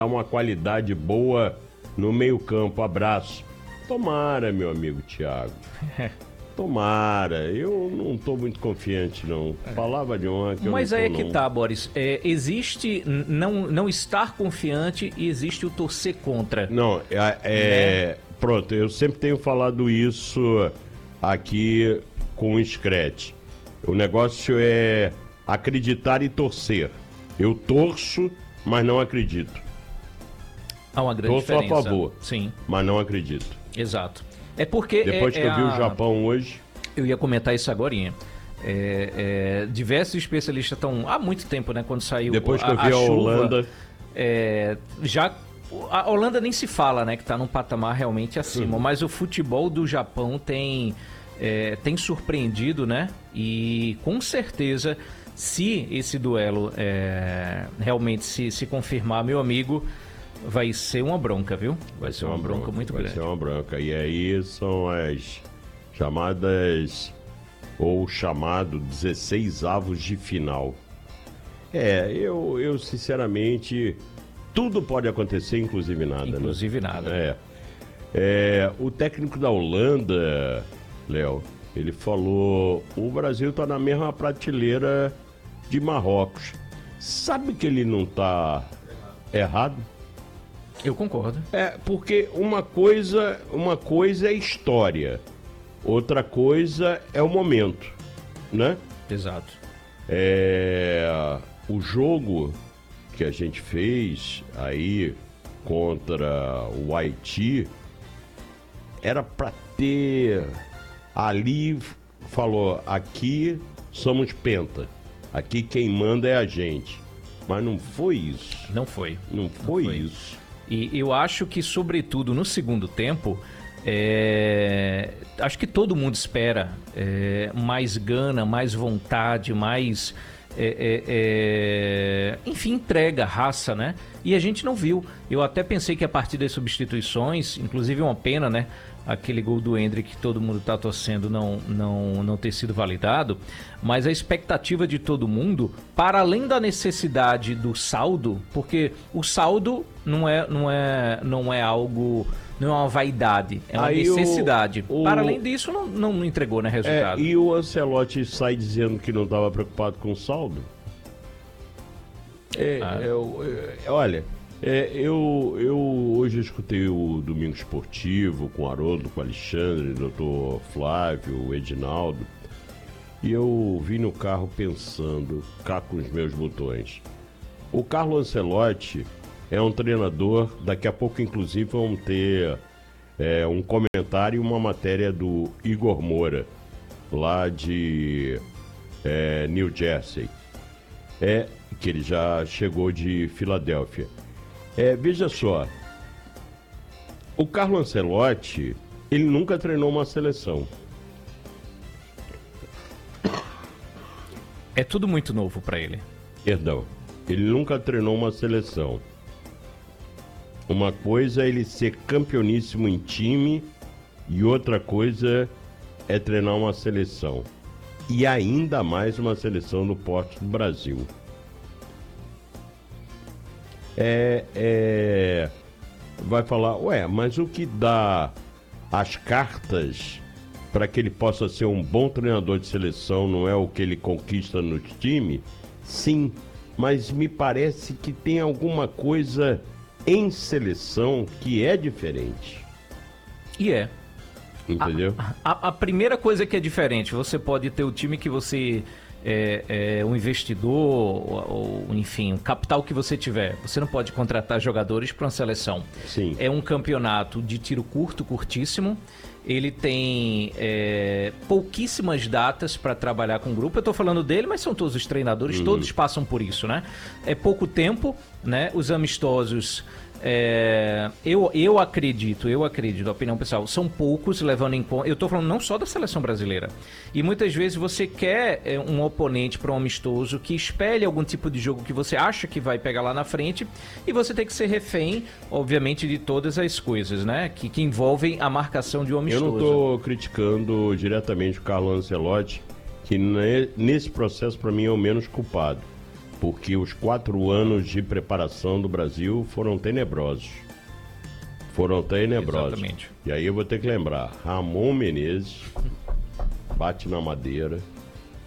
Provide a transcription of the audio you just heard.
uma qualidade boa no meio-campo. Abraço. Tomara, meu amigo Thiago. Tomara. Eu não estou muito confiante, não. Palavra de honra que eu Mas não tô, aí é que não. tá, Boris. Existe não estar confiante e existe o torcer contra. Não, pronto, eu sempre tenho falado isso aqui com o Screte. O negócio é acreditar e torcer. Eu torço, mas não acredito. Há uma grande Torço a diferença. favor, Sim, mas não acredito. exato. É porque... Depois que eu vi o Japão hoje... Eu ia comentar isso agorinha. Diversos especialistas estão há muito tempo, né? Quando saiu Depois que eu vi a chuva, Holanda... A Holanda nem se fala, né? Que tá num patamar realmente acima. Mas o futebol do Japão tem surpreendido, né? E com certeza, se esse duelo realmente se confirmar, meu amigo, vai ser uma bronca, viu? Vai ser uma bronca muito grande. Vai ser uma bronca. E aí são as chamadas, ou chamado 16 avos de final. Eu sinceramente, tudo pode acontecer, inclusive nada. Inclusive né? nada. O técnico da Holanda, Léo, ele falou: o Brasil tá na mesma prateleira de Marrocos. Sabe que ele não tá errado? Eu concordo. Porque uma coisa é história, outra coisa é o momento, né? Exato. O jogo que a gente fez aí contra o Haiti era para ter ali, falou, aqui somos penta, aqui quem manda é a gente, mas não foi isso. Não foi. Não foi isso. E eu acho que, sobretudo no segundo tempo, acho que todo mundo espera mais gana, mais vontade, mais enfim, entrega, raça, né? E a gente não viu. Eu até pensei que a partir das substituições, inclusive é uma pena, né? Aquele gol do Endrick que todo mundo está torcendo não ter sido validado, mas a expectativa de todo mundo, para além da necessidade do saldo, porque o saldo não é algo, não é uma vaidade, é uma necessidade. Para além disso, não entregou, né, resultado. E o Ancelotti sai dizendo que não estava preocupado com o saldo? Olha, eu hoje escutei o Domingo Esportivo com o Haroldo, com o Alexandre, Dr. Flávio, o Edinaldo, e eu vim no carro pensando, cá com os meus botões. O Carlo Ancelotti é um treinador, daqui a pouco inclusive vamos ter um comentário e uma matéria do Igor Moura, lá de New Jersey, que ele já chegou de Filadélfia. Veja só, o Carlo Ancelotti, ele nunca treinou uma seleção. É tudo muito novo para ele. Perdão, ele nunca treinou uma seleção. Uma coisa é ele ser campeoníssimo em time e outra coisa é treinar uma seleção. E ainda mais uma seleção do porte do Brasil. Vai falar, mas o que dá as cartas para que ele possa ser um bom treinador de seleção não é o que ele conquista no time? Sim, mas me parece que tem alguma coisa em seleção que é diferente. E é. Entendeu? A primeira coisa que é diferente, você pode ter o time que você um investidor, ou enfim, um capital que você tiver. Você não pode contratar jogadores para uma seleção. Sim. É um campeonato de tiro curto, curtíssimo. Ele tem pouquíssimas datas para trabalhar com o grupo. Eu estou falando dele, mas são todos os treinadores, todos passam por isso, né? É pouco tempo, né? Os amistosos, eu acredito, a opinião pessoal, são poucos, levando em conta. Eu estou falando não só da seleção brasileira. E muitas vezes você quer um oponente para um amistoso que espelhe algum tipo de jogo que você acha que vai pegar lá na frente, e você tem que ser refém, obviamente, de todas as coisas, né? Que envolvem a marcação de um amistoso. Eu não estou criticando diretamente o Carlo Ancelotti, que nesse processo, para mim, é o menos culpado. porque os 4 anos de preparação do Brasil foram tenebrosos. Exatamente. E aí eu vou ter que lembrar, Ramon Menezes, bate na madeira,